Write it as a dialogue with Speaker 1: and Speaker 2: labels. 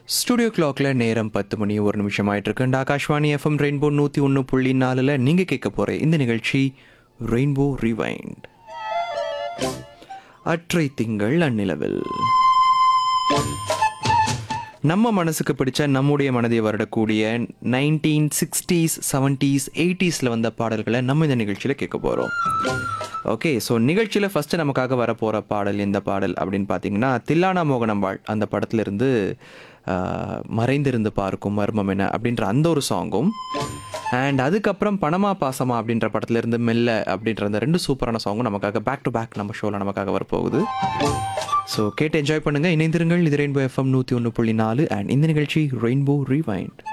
Speaker 1: Studio கிளாக்ல நேரம் 10 மணி 1 நிமிஷம் ஆயிட்டு இருக்கு. ஆகாஷ்வாணி எஃப்எம் ரெயின்போ 101.4ல நீங்க கேட்க போற இந்த நிகழ்ச்சி ரெயின்போ ரிவைண்ட். அற்றை திங்கள் அந்நிலவில் நம்ம மனசுக்கு பிடிச்ச நம்முடைய மனதை வருடக்கூடிய 1960s 70s 80ஸ்ல வந்த பாடல்களை நம்ம இந்த நிகழ்ச்சியில் கேட்க போகிறோம். ஓகே, ஸோ நிகழ்ச்சியில் ஃபஸ்ட்டு நமக்காக வரப்போகிற பாடல் எந்த பாடல் அப்படின்னு பார்த்தீங்கன்னா, தில்லானா மோகனம்பாள் அந்த படத்துலேருந்து மறைந்திருந்து பார்க்கும் மர்மம் என்ன அப்படின்ற அந்த ஒரு சாங்கும், அண்ட் அதுக்கப்புறம் பணமா பாசமா அப்படின்ற படத்துலேருந்து மெல்ல அப்படின்ற அந்த 2 சூப்பரான சாங்கும் நமக்காக பேக் டு பேக் நம்ம ஷோவில் நமக்காக வரப்போகுது. ஸோ கேட்டு என்ஜாய் பண்ணுங்கள், இணைந்திருங்கள். இது ரெயின்போ எஃப்எம் 101.4 அண்ட் இந்த நிகழ்ச்சி ரெயின்போ ரிவைண்ட்.